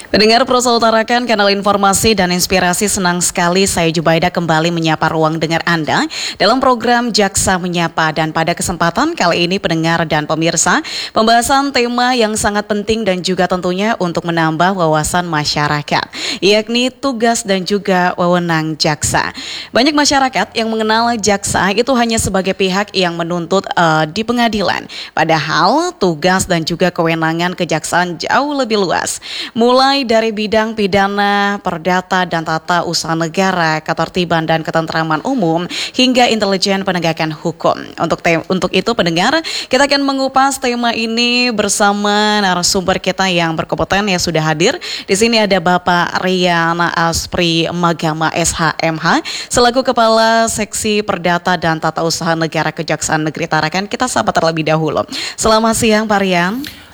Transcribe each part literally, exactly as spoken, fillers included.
Pendengar Prosa Utarakan, kanal informasi dan inspirasi, senang sekali saya Jubaida kembali menyapa ruang dengar Anda dalam program Jaksa Menyapa. Dan pada kesempatan kali ini pendengar dan pemirsa, pembahasan tema yang sangat penting dan juga tentunya untuk menambah wawasan masyarakat, yakni tugas dan juga wewenang jaksa. Banyak masyarakat yang mengenal jaksa itu hanya sebagai pihak yang menuntut uh, di pengadilan. Padahal tugas dan juga kewenangan kejaksaan jauh lebih luas. Mulai dari bidang pidana, perdata dan tata usaha negara, ketertiban dan ketentraman umum, hingga intelijen penegakan hukum. Untuk te- untuk itu pendengar, kita akan mengupas tema ini bersama narasumber kita yang berkompeten yang sudah hadir. Di sini ada Bapak Rian Aspri Magama S H M H selaku Kepala Seksi Perdata dan Tata Usaha Negara Kejaksaan Negeri Tarakan. Kita sapa terlebih dahulu. Selamat siang Pak Rian.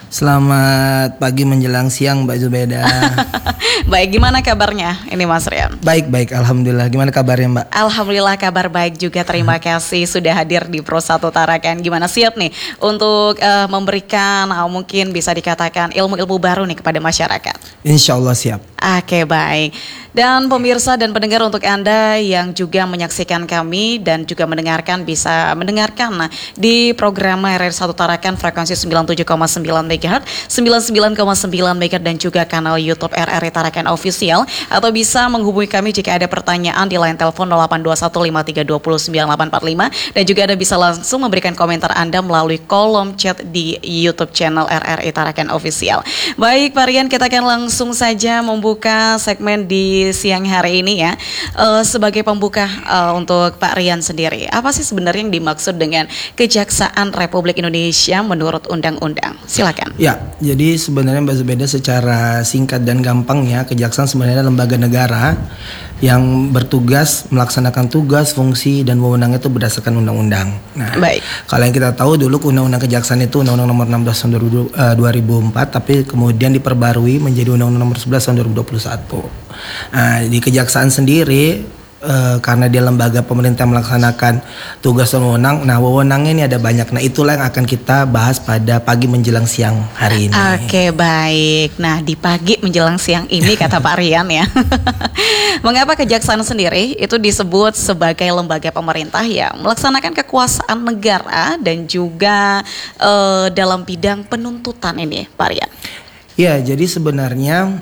Selamat pagi menjelang siang Mbak Zubaida. Baik, gimana kabarnya ini Mas Rian? Baik, baik, Alhamdulillah. Gimana kabarnya Mbak? Alhamdulillah kabar baik juga, terima kasih sudah hadir di Prosa Utarakan. Gimana, siap nih untuk uh, memberikan uh, mungkin bisa dikatakan ilmu-ilmu baru nih kepada masyarakat? Insya Allah siap. Oke, baik. Dan pemirsa dan pendengar, untuk Anda yang juga menyaksikan kami dan juga mendengarkan, bisa mendengarkan di program R R satu Tarakan frekuensi sembilan puluh tujuh koma sembilan megahertz, sembilan puluh sembilan koma sembilan megahertz dan juga kanal YouTube R R I Tarakan Official, atau bisa menghubungi kami jika ada pertanyaan di line telepon nol delapan dua satu lima tiga dua nol sembilan delapan empat lima, dan juga Anda bisa langsung memberikan komentar Anda melalui kolom chat di YouTube channel R R I Tarakan Official. Baik Pak Rian, kita akan langsung saja membuka segmen di siang hari ini ya. Uh, sebagai pembuka uh, untuk Pak Rian sendiri, apa sih sebenarnya yang dimaksud dengan Kejaksaan Republik Indonesia menurut undang-undang? Silakan. Ya, jadi sebenarnya Mbak Zubaida secara singkat dan gampang ya, kejaksaan sebenarnya lembaga negara yang bertugas melaksanakan tugas, fungsi dan wewenang itu berdasarkan undang-undang. Nah, baik. Kalau yang kita tahu dulu undang-undang kejaksaan itu undang-undang nomor enam belas tahun dua ribu empat, tapi kemudian diperbarui menjadi undang-undang nomor sebelas tahun dua ribu dua puluh satu. Nah, di kejaksaan sendiri e, karena dia lembaga pemerintah melaksanakan tugas dan wewenang. Nah, wewenangnya ini ada banyak. Nah, itulah yang akan kita bahas pada pagi menjelang siang hari ini. Oke, baik. Nah, di pagi menjelang siang ini kata Pak Rian ya. Mengapa kejaksaan sendiri itu disebut sebagai lembaga pemerintah yang melaksanakan kekuasaan negara dan juga e, dalam bidang penuntutan ini, Pak Rian? Ya, jadi sebenarnya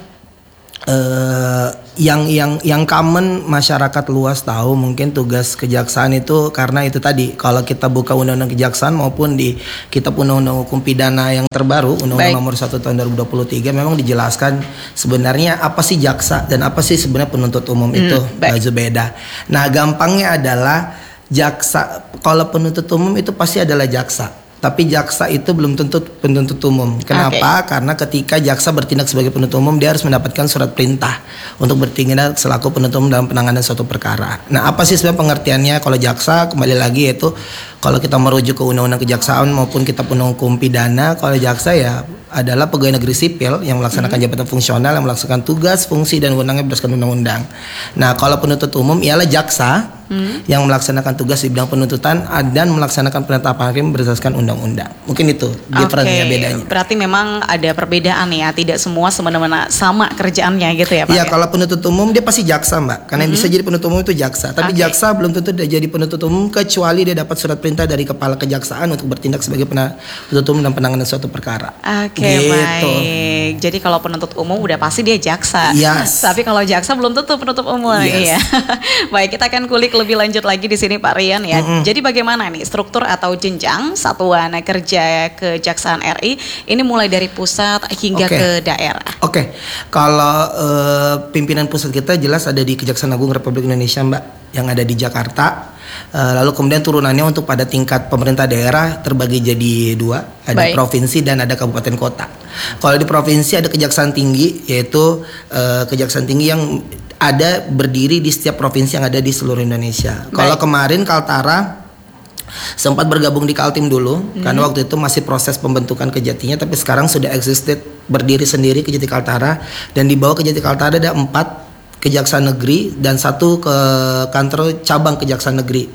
Uh, yang yang yang common masyarakat luas tahu mungkin tugas kejaksaan itu karena itu tadi, kalau kita buka undang-undang kejaksaan maupun di kitab undang-undang hukum pidana yang terbaru undang-undang nomor satu tahun dua ribu dua puluh tiga memang dijelaskan sebenarnya apa sih jaksa dan apa sih sebenarnya penuntut umum hmm, itu Mbak Zubaida. Nah, gampangnya adalah jaksa, kalau penuntut umum itu pasti adalah jaksa. Tapi jaksa itu belum tentu penuntut umum. Kenapa? Okay. Karena ketika jaksa bertindak sebagai penuntut umum, dia harus mendapatkan surat perintah untuk bertindak selaku penuntut umum dalam penanganan suatu perkara. Nah, apa sih sebenarnya pengertiannya kalau jaksa? Kembali lagi yaitu kalau kita merujuk ke undang-undang kejaksaan maupun kita undang hukum pidana, kalau jaksa ya adalah pegawai negeri sipil yang melaksanakan hmm. jabatan fungsional yang melaksanakan tugas, fungsi dan wewenangnya berdasarkan undang-undang. Nah, kalau penuntut umum ialah jaksa hmm. yang melaksanakan tugas di bidang penuntutan dan melaksanakan penetapan hakim berdasarkan undang-undang. Mungkin itu difference-nya, bedanya. Berarti memang ada perbedaan ya, tidak semua semena-mena sama kerjaannya gitu ya Pak? Iya, kalau penuntut umum dia pasti jaksa Mbak, karena hmm. yang bisa jadi penuntut umum itu jaksa. Tapi okay. jaksa belum tentu dia jadi penuntut umum kecuali dia dapat surat perintah dari kepala kejaksaan untuk bertindak sebagai penuntut umum dalam penanganan suatu perkara. Oke. Oke, gitu. Baik. Jadi kalau penuntut umum udah pasti dia jaksa. Yes. Tapi kalau jaksa belum tentu penuntut umum. Yes. Iya. Baik, kita akan kulik lebih lanjut lagi di sini Pak Rian ya. Mm-hmm. Jadi bagaimana nih struktur atau jenjang satuan kerja Kejaksaan R I ini mulai dari pusat hingga okay. ke daerah? Oke. Okay. Kalau uh, pimpinan pusat kita jelas ada di Kejaksaan Agung Republik Indonesia Mbak, yang ada di Jakarta. Uh, lalu kemudian turunannya untuk pada tingkat pemerintah daerah terbagi jadi dua, ada Baik. provinsi dan ada kabupaten kota. Kalau di provinsi ada kejaksaan tinggi, yaitu uh, kejaksaan tinggi yang ada berdiri di setiap provinsi yang ada di seluruh Indonesia. Baik. Kalau kemarin Kaltara sempat bergabung di Kaltim dulu, hmm. karena waktu itu masih proses pembentukan Kejatinya, tapi sekarang sudah existed berdiri sendiri Kejati Kaltara, dan di bawah Kejati Kaltara ada empat kejaksaan negeri dan satu ke kantor cabang kejaksaan negeri.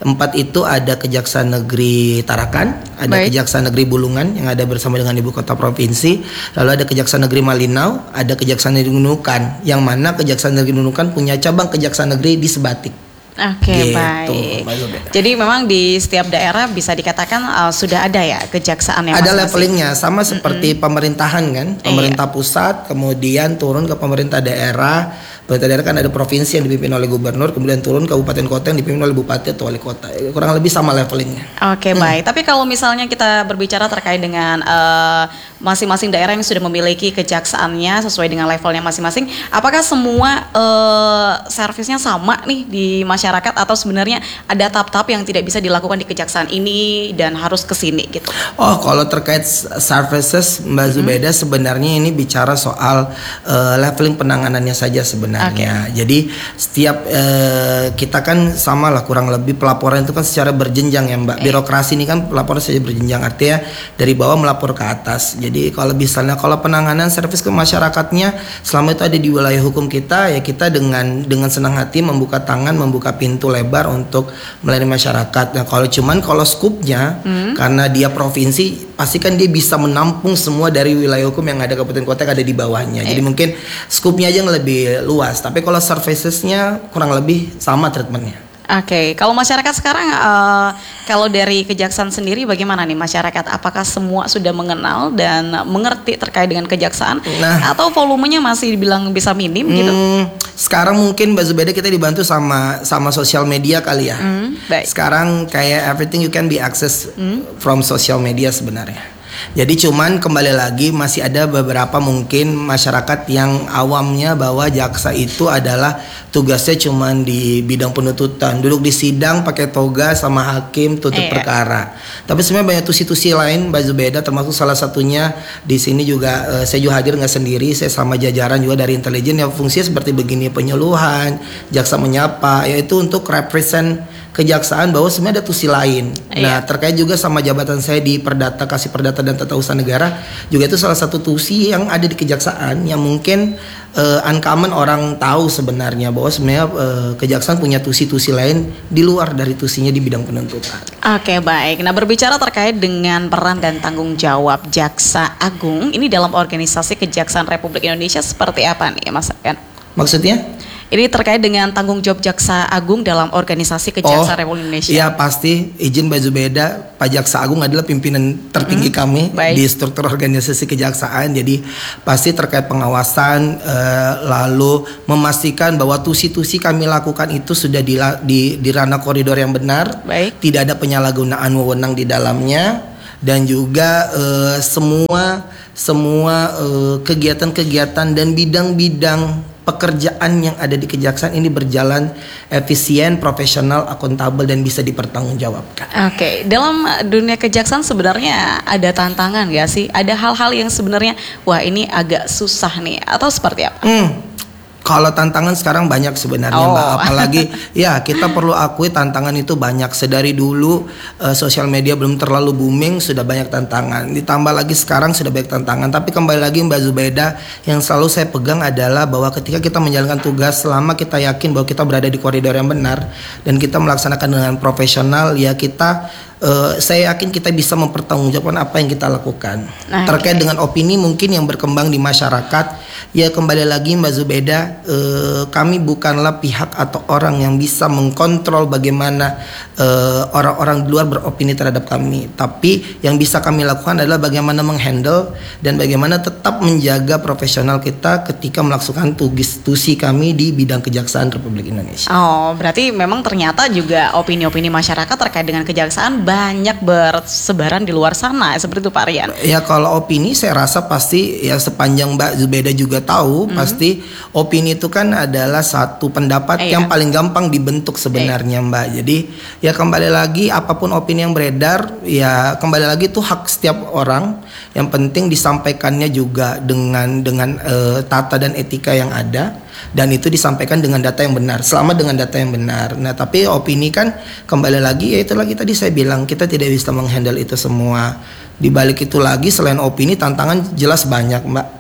Empat itu ada Kejaksaan Negeri Tarakan, ada Baik. Kejaksaan Negeri Bulungan yang ada bersama dengan ibu kota provinsi, lalu ada Kejaksaan Negeri Malinau, ada Kejaksaan Negeri Nunukan, yang mana Kejaksaan Negeri Nunukan punya cabang Kejaksaan Negeri di Sebatik. Oke, Gitu, baik. Mbak Zubeda. Jadi memang di setiap daerah bisa dikatakan uh, sudah ada ya kejaksaan yang Ada masing-masing. levelingnya, sama seperti pemerintahan kan, pemerintah pusat, kemudian turun ke pemerintah daerah. Pemerintah daerah kan ada provinsi yang dipimpin oleh gubernur, kemudian turun ke kabupaten kota yang dipimpin oleh bupati atau wali kota. Kurang lebih sama levelingnya. Oke, baik. Tapi kalau misalnya kita berbicara terkait dengan uh, masing-masing daerah yang sudah memiliki kejaksaannya sesuai dengan levelnya masing-masing, apakah semua uh, servisnya sama nih di masyarakat atau sebenarnya ada tahap-tahap yang tidak bisa dilakukan di kejaksaan ini dan harus ke sini gitu? Oh, kalau terkait services Mbak Zubeda, hmm. sebenarnya ini bicara soal uh, leveling penanganannya saja sebenarnya. Okay. Jadi setiap uh, kita kan sama lah kurang lebih pelaporan itu kan secara berjenjang ya Mbak. Okay. Birokrasi ini kan pelaporan saja berjenjang, artinya dari bawah melapor ke atas. Jadi kalau misalnya kalau penanganan servis ke masyarakatnya selama itu ada di wilayah hukum kita, ya kita dengan dengan senang hati membuka tangan, membuka pintu lebar untuk melayani masyarakat. Nah kalau cuman kalau skupnya hmm. karena dia provinsi, pasti kan dia bisa menampung semua dari wilayah hukum yang ada kabupaten kota yang ada di bawahnya. Eh. Jadi mungkin skupnya aja yang lebih luas. Tapi kalau servicesnya kurang lebih sama treatmentnya. Oke, okay. Kalau masyarakat sekarang, uh, kalau dari kejaksaan sendiri bagaimana nih masyarakat? Apakah semua sudah mengenal dan mengerti terkait dengan kejaksaan? Nah, atau volumenya masih dibilang bisa minim hmm, gitu? Sekarang mungkin Mbak Zubeda kita dibantu sama sama sosial media kali ya. Hmm, baik. Sekarang kayak everything you can be access hmm. from social media sebenarnya. Jadi cuman kembali lagi masih ada beberapa mungkin masyarakat yang awamnya bahwa jaksa itu adalah tugasnya cuman di bidang penuntutan, duduk di sidang pakai toga sama hakim tutup eh, perkara. Tapi sebenarnya banyak tusi-tusi lain Mbak Zubeda, termasuk salah satunya di sini juga uh, saya juga hadir nggak sendiri, saya sama jajaran juga dari intelijen yang fungsinya seperti begini, penyuluhan, jaksa menyapa, yaitu untuk represent kejaksaan bahwa sebenarnya ada tusi lain. Iya. Nah terkait juga sama jabatan saya di Perdata, Kasih Perdata dan Tata Usaha Negara, juga itu salah satu tusi yang ada di kejaksaan yang mungkin uh, uncommon orang tahu sebenarnya bahwa sebenarnya uh, kejaksaan punya tusi-tusi lain di luar dari tusinya di bidang penuntutan. Oke, baik. Nah berbicara terkait dengan peran dan tanggung jawab Jaksa Agung ini dalam organisasi Kejaksaan Republik Indonesia seperti apa nih Mas Akan? Maksudnya? Ini terkait dengan tanggung jawab Jaksa Agung dalam organisasi Kejaksaan oh, Republik Indonesia. Iya pasti, izin Mbak Zubeda, Pak Jaksa Agung adalah pimpinan tertinggi hmm, kami baik. Di struktur organisasi kejaksaan. Jadi pasti terkait pengawasan, eh, lalu memastikan bahwa tusi-tusi kami lakukan itu sudah di, di, di ranah koridor yang benar, baik. Tidak ada penyalahgunaan wewenang di dalamnya, dan juga eh, semua semua eh, kegiatan-kegiatan dan bidang-bidang pekerjaan yang ada di kejaksaan ini berjalan efisien, profesional, akuntabel dan bisa dipertanggungjawabkan. Oke, okay. Dalam dunia kejaksaan sebenarnya ada tantangan gak sih? Ada hal-hal yang sebenarnya wah ini agak susah nih atau seperti apa? Hmm. Kalau tantangan sekarang banyak sebenarnya oh. Mbak, apalagi ya kita perlu akui tantangan itu banyak. Sedari dulu uh, sosial media belum terlalu booming sudah banyak tantangan. Ditambah lagi sekarang sudah banyak tantangan. Tapi kembali lagi Mbak Zubeda, yang selalu saya pegang adalah bahwa ketika kita menjalankan tugas, selama kita yakin bahwa kita berada di koridor yang benar dan kita melaksanakan dengan profesional, ya kita Uh, saya yakin kita bisa mempertanggungjawabkan apa yang kita lakukan. Nah, terkait okay. dengan opini mungkin yang berkembang di masyarakat, ya kembali lagi Mbak Zubeda, uh, kami bukanlah pihak atau orang yang bisa mengkontrol bagaimana uh, orang-orang di luar beropini terhadap kami. Tapi yang bisa kami lakukan adalah bagaimana menghandle dan bagaimana tetap menjaga profesional kita ketika melaksanakan tugas tusi kami di bidang kejaksaan Republik Indonesia. Oh, berarti memang ternyata juga opini-opini masyarakat terkait dengan kejaksaan banyak bersebaran di luar sana seperti itu Pak Rian. Ya kalau opini saya rasa pasti ya sepanjang Mbak Zubeda juga tahu, mm-hmm. pasti opini itu kan adalah satu pendapat eh, yang iya. paling gampang dibentuk sebenarnya eh. Mbak. Jadi ya kembali lagi apapun opini yang beredar ya kembali lagi itu hak setiap orang. Yang penting disampaikannya juga dengan dengan uh, tata dan etika yang ada. Dan itu disampaikan dengan data yang benar, selama dengan data yang benar. Nah tapi opini kan kembali lagi ya itu lagi tadi saya bilang kita tidak bisa menghandle itu semua. Di balik itu lagi selain opini tantangan jelas banyak Mbak.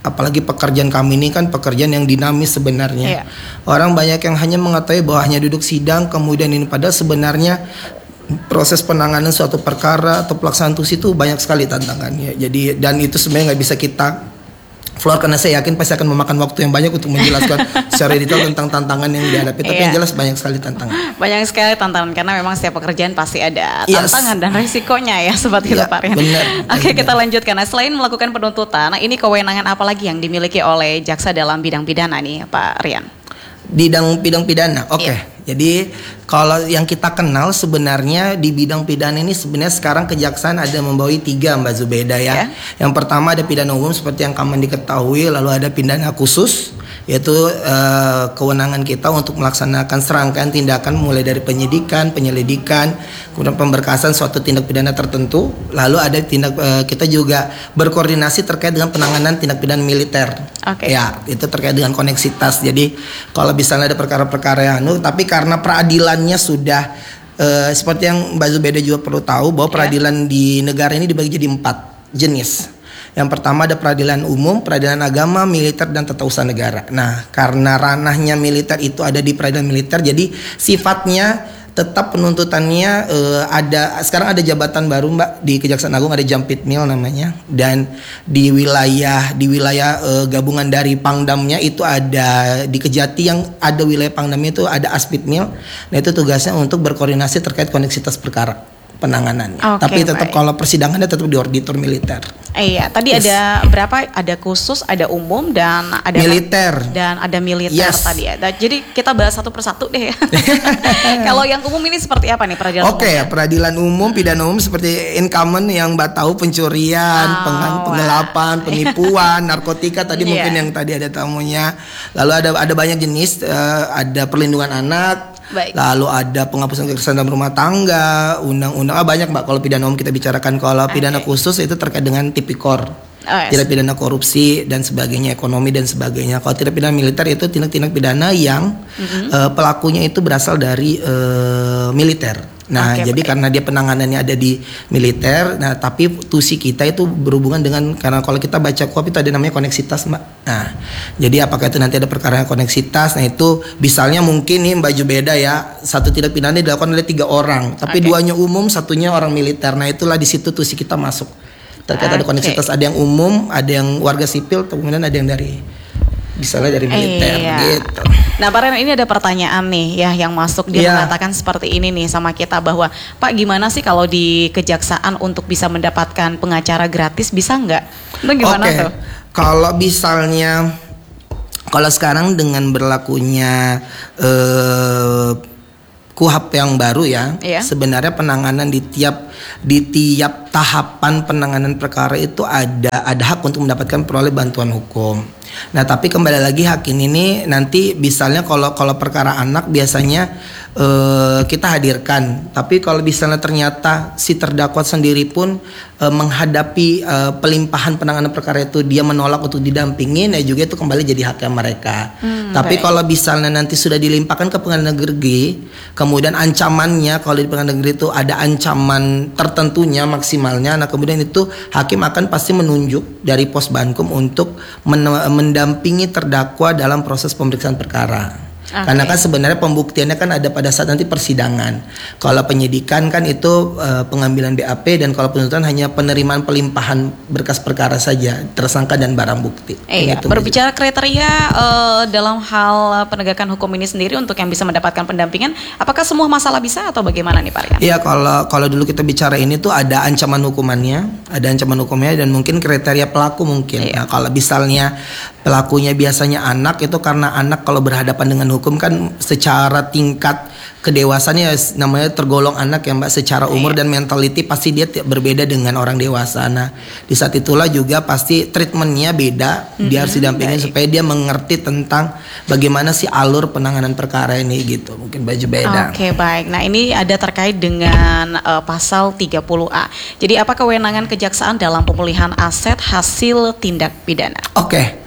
apalagi pekerjaan kami ini kan pekerjaan yang dinamis sebenarnya. Iya. Orang banyak yang hanya mengetahui bahwa hanya duduk sidang kemudian ini, padahal sebenarnya proses penanganan suatu perkara atau pelaksanaan tusi itu banyak sekali tantangannya. Jadi dan itu sebenarnya nggak bisa kita floor karena saya yakin pasti akan memakan waktu yang banyak untuk menjelaskan secara detail tentang tantangan yang dihadapi. Tapi Iya. yang jelas banyak sekali tantangan. Banyak sekali tantangan karena memang setiap pekerjaan pasti ada Yes. tantangan dan resikonya ya sobat Iya, kita Pak Rian. benar. Oke, Benar. kita lanjutkan. Nah, selain melakukan penuntutan, nah ini kewenangan apa lagi yang dimiliki oleh jaksa dalam bidang pidana nih Pak Rian? Bidang bidang pidana. Oke. Iya. Jadi kalau yang kita kenal sebenarnya di bidang pidana ini sebenarnya sekarang kejaksaan ada membawahi tiga Mbak Zubeda ya. Ya. Yang pertama ada pidana umum seperti yang kamu diketahui, lalu ada pidana khusus yaitu eh, kewenangan kita untuk melaksanakan serangkaian tindakan mulai dari penyidikan, penyelidikan, kemudian pemberkasan suatu tindak pidana tertentu. Lalu ada tindak eh, kita juga berkoordinasi terkait dengan penanganan tindak pidana militer. Oke. Ya, itu terkait dengan koneksitas. Jadi kalau misalnya ada perkara-perkara yang anu, tapi karena peradilannya sudah eh, seperti yang Mbak Zubeda juga perlu tahu bahwa Ya. peradilan di negara ini dibagi jadi empat jenis. Yang pertama ada peradilan umum, peradilan agama, militer, dan tata usaha negara. Nah, karena ranahnya militer itu ada di peradilan militer, jadi sifatnya tetap penuntutannya eh, ada. Sekarang ada jabatan baru Mbak di Kejaksaan Agung, ada Jampitmil namanya, dan di wilayah di wilayah eh, gabungan dari Pangdamnya itu ada di Kejati yang ada wilayah Pangdamnya itu ada Aspitmil. Nah itu tugasnya untuk berkoordinasi terkait koneksitas perkara penanganannya. Oke, Tapi tetap baik. kalau persidangannya tetap di auditor militer. Eh, iya, tadi Yes. ada berapa? Ada khusus, ada umum, dan ada Militer. dan ada militer Yes. tadi ya. Dan jadi kita bahas satu persatu deh. Kalau yang umum ini seperti apa nih peradilan Oke, umumnya? peradilan umum, pidana umum seperti incumbent yang Mbak tahu pencurian, Oh, pengang- wah. penggelapan, penipuan, narkotika tadi Iya. mungkin yang tadi ada tamunya. Lalu ada ada banyak jenis, eh, ada perlindungan anak, Baik. lalu ada penghapusan kekerasan dalam rumah tangga, undang-undang, ah, banyak Mbak. Kalau pidana umum kita bicarakan, kalau pidana Oke. khusus itu terkait dengan tipikor. Oh, yes. Tindak pidana korupsi dan sebagainya, ekonomi dan sebagainya. Kalau tindak pidana militer itu tindak-tindak pidana yang eh, pelakunya itu berasal dari eh, militer. Nah, Oke, jadi baik. karena dia penanganannya ada di militer, nah tapi tusi kita itu berhubungan dengan, karena kalau kita baca kuhap itu ada namanya koneksitas Mbak. Nah, jadi apakah itu nanti ada perkara yang koneksitas? Nah itu misalnya mungkin nih Mbak Jubeda ya, satu tindak pidana dilakukan oleh tiga orang, tapi Oke. duanya umum, satunya orang militer. Nah itulah di situ tusi kita masuk. Terkait ada Oke. koneksitas, ada yang umum, ada yang warga sipil, kemudian ada yang dari misalnya dari militer Iya. gitu. Nah, Pak Ren, ini ada pertanyaan nih ya yang masuk, dia Iya. mengatakan seperti ini nih sama kita bahwa Pak, gimana sih kalau di kejaksaan untuk bisa mendapatkan pengacara gratis, bisa nggak? Itu gimana Oke, tuh? kalau misalnya kalau sekarang dengan berlakunya eh, kuhap yang baru ya, Iya. sebenarnya penanganan di tiap di tiap tahapan penanganan perkara itu ada ada hak untuk mendapatkan peroleh bantuan hukum. Nah, tapi kembali lagi hakim ini nanti misalnya kalau kalau perkara anak biasanya eh, kita hadirkan, tapi kalau misalnya ternyata si terdakwa sendiri pun eh, menghadapi eh, pelimpahan penanganan perkara itu dia menolak untuk didampingin, ya juga itu kembali jadi haknya mereka. Hmm, tapi baik. kalau misalnya nanti sudah dilimpahkan ke pengadilan negeri, kemudian ancamannya kalau di pengadilan negeri itu ada ancaman tertentunya maksimalnya, nah kemudian itu hakim akan pasti menunjuk dari pos Bankum untuk men- mendampingi terdakwa dalam proses pemeriksaan perkara. Oke. Karena kan sebenarnya pembuktiannya kan ada pada saat nanti persidangan. Kalau penyidikan kan itu eh, pengambilan B A P, dan kalau penuntutan hanya penerimaan pelimpahan berkas perkara saja, tersangka dan barang bukti. Iya, Gitu, Mbak. berbicara kriteria eh, dalam hal penegakan hukum ini sendiri untuk yang bisa mendapatkan pendampingan, apakah semua masalah bisa atau bagaimana nih Pak Rian? Iya, kalau kalau dulu kita bicara ini tuh ada ancaman hukumannya, ada ancaman hukumnya dan mungkin kriteria pelaku mungkin. Iya. Nah, kalau misalnya pelakunya biasanya anak, itu karena anak kalau berhadapan dengan hukum kan secara tingkat kedewasannya namanya tergolong anak ya Mbak, secara umur Iya. dan mentality pasti dia ti- berbeda dengan orang dewasa. Nah, di saat itulah juga pasti treatmentnya beda, dia harus didampingin baik. supaya dia mengerti tentang bagaimana sih alur penanganan perkara ini gitu. Mungkin baju beda. Oke, baik. Nah, ini ada terkait dengan eh, pasal tiga puluh A. Jadi apa kewenangan kejaksaan dalam pemulihan aset hasil tindak pidana? Oke,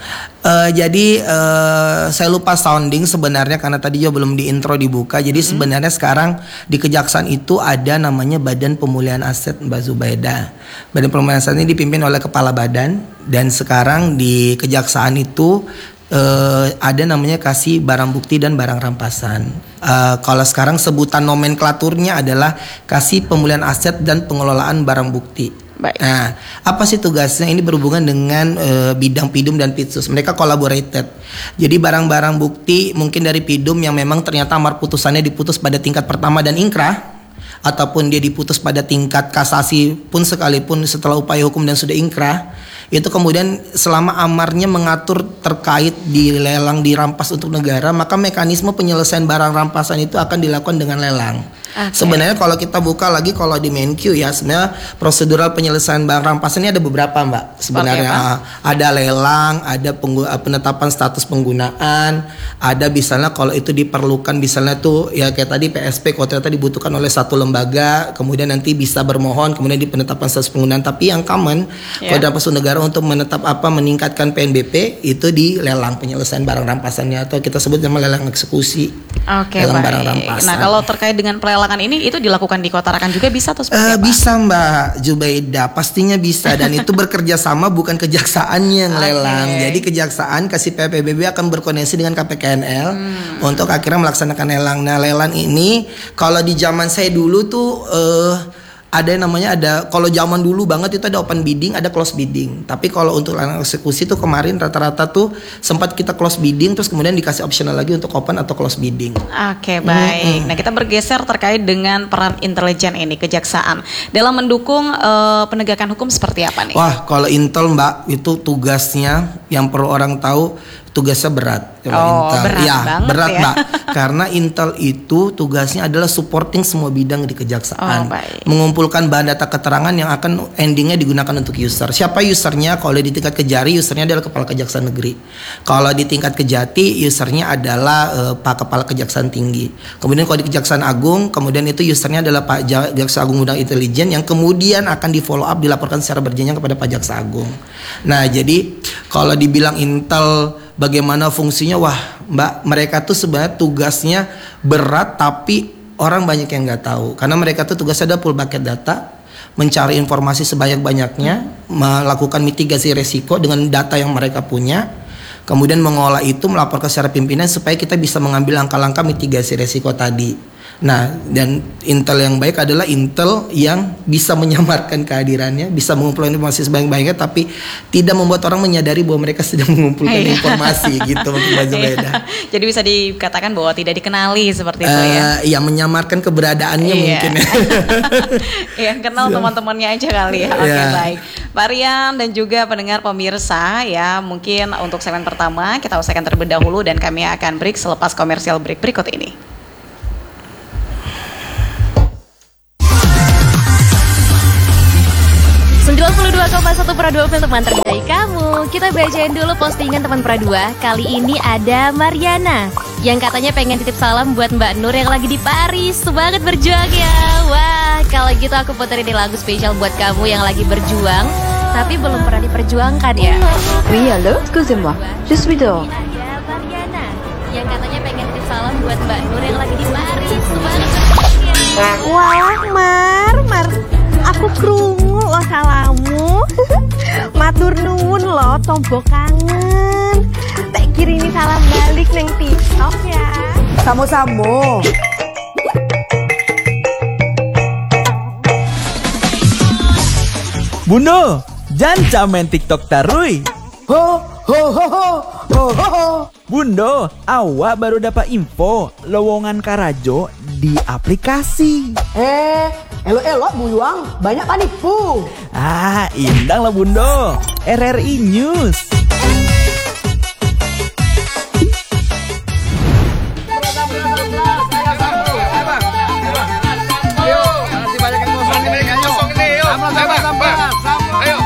Uh, jadi uh, saya lupa sounding sebenarnya karena tadi juga belum di intro dibuka. Jadi mm-hmm. sebenarnya sekarang di Kejaksaan itu ada namanya Badan Pemulihan Aset Mbak Zubaida. Badan Pemulihan Aset ini dipimpin oleh Kepala Badan, dan sekarang di Kejaksaan itu uh, ada namanya kasih barang bukti dan barang rampasan. Uh, kalau sekarang sebutan nomenklaturnya adalah kasih pemulihan aset dan pengelolaan barang bukti. Baik. Nah, apa sih tugasnya? Ini berhubungan dengan uh, bidang Pidum dan Pitsus. Mereka collaborated. Jadi barang-barang bukti mungkin dari Pidum yang memang ternyata amar putusannya diputus pada tingkat pertama dan ingkrah, ataupun dia diputus pada tingkat kasasi pun sekalipun setelah upaya hukum dan sudah ingkrah, itu kemudian selama amarnya mengatur terkait dilelang dirampas untuk negara, maka mekanisme penyelesaian barang rampasan itu akan dilakukan dengan lelang. Okay. Sebenarnya kalau kita buka lagi kalau di Menkyu ya, sebenarnya prosedural penyelesaian barang rampasan ini ada beberapa, Mbak. Sebenarnya okay, ada lelang, ada penggu- penetapan status penggunaan, ada misalnya kalau itu diperlukan misalnya tuh ya kayak tadi P S P kalau ternyata dibutuhkan oleh satu lembaga, kemudian nanti bisa bermohon kemudian di penetapan status penggunaan. Tapi yang common yeah. kalau dalam prosedur negara untuk menetap apa meningkatkan P N B P itu di lelang penyelesaian barang rampasannya, atau kita sebut nama lelang eksekusi. Oke, lelang baik. barang rampasan. Nah, kalau terkait dengan pelelangan ini itu dilakukan di Kota Tarakan juga bisa atau seperti uh, apa? Bisa, Mbak Zubaida, pastinya bisa, dan itu bekerja sama bukan kejaksaannya yang lelang. Okay. Jadi kejaksaan kasih P P B B akan berkoordinasi dengan K P K N L hmm. untuk akhirnya melaksanakan lelang. Nah, lelang ini kalau di zaman saya dulu tuh uh, ada yang namanya ada, kalau zaman dulu banget itu ada open bidding, ada close bidding. Tapi kalau untuk lelang eksekusi tuh kemarin rata-rata tuh sempat kita close bidding terus kemudian dikasih optional lagi untuk open atau close bidding. Oke, baik. Mm-hmm. Nah, kita bergeser terkait dengan peran intelijen ini Kejaksaan dalam mendukung uh, penegakan hukum seperti apa nih? Wah, kalau Intel, Mbak, itu tugasnya yang perlu orang tahu, tugasnya berat. Oh, Intel. berat ya, banget berat, ya. Mbak. Karena Intel itu tugasnya adalah supporting semua bidang di kejaksaan. Oh, mengumpulkan bahan data keterangan yang akan endingnya digunakan untuk user. Siapa usernya? Kalau di tingkat Kejari, usernya adalah Kepala Kejaksaan Negeri. Kalau di tingkat Kejati, usernya adalah uh, Pak Kepala Kejaksaan Tinggi. Kemudian kalau di Kejaksaan Agung, kemudian itu usernya adalah Pak Jaksa Agung Undang Intelijen yang kemudian akan di follow up, dilaporkan secara berjenjang kepada Pak Jaksa Agung. Nah, jadi kalau dibilang Intel bagaimana fungsinya, wah Mbak, mereka tuh sebenarnya tugasnya berat tapi orang banyak yang nggak tahu. Karena mereka tuh tugasnya ada full bucket data, mencari informasi sebanyak-banyaknya, melakukan mitigasi resiko dengan data yang mereka punya, kemudian mengolah itu, melaporkan secara pimpinan supaya kita bisa mengambil langkah-langkah mitigasi resiko tadi. Nah, dan Intel yang baik adalah Intel yang bisa menyamarkan kehadirannya, bisa mengumpulkan informasi sebanyak-banyaknya, tapi tidak membuat orang menyadari bahwa mereka sedang mengumpulkan informasi gitu, Mbak Zubaida. Jadi bisa dikatakan bahwa tidak dikenali seperti itu uh, ya? Ya, menyamarkan keberadaannya mungkin. Iya, kenal teman-temannya aja kali ya. Oke, okay, yeah. Baik. Pak Rian dan juga pendengar pemirsa ya, mungkin untuk segmen pertama kita usahkan terlebih dahulu dan kami akan break selepas komersial break berikut ini. sembilan puluh dua koma satu Pro dua untuk teman terbaik kamu. Kita bacain dulu postingan teman Pro dua. Kali ini ada Mariana yang katanya pengen titip salam buat Mbak Nur yang lagi di Paris. Semangat berjuang ya. Wah, kalau gitu aku puterin lagu spesial buat kamu yang lagi berjuang tapi belum pernah diperjuangkan ya. Oui, allô, excusez-moi. Je suis dehors. Ada Mariana yang katanya pengen titip salam buat Mbak Nur yang lagi di Paris. Semangat berjuang ya. Wah, Mar, Mar. Aku krungu lo salamu. Matur nuwun lo tombok kangen. Tak kirimi salam balik neng TikTok ya. Samo-samo. Bundo, jangan main TikTok tarui. Ho ho ho ho ho ho ho. Bundo, awak baru dapat info lowongan Karajo di aplikasi. Eh, elok-elok buyuang, banyak panipu. Ah, indang lah Bundo. R R I News.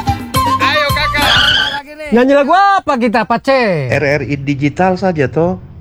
Nyanyi lagu apa kita, Pace? R R I Digital saja toh.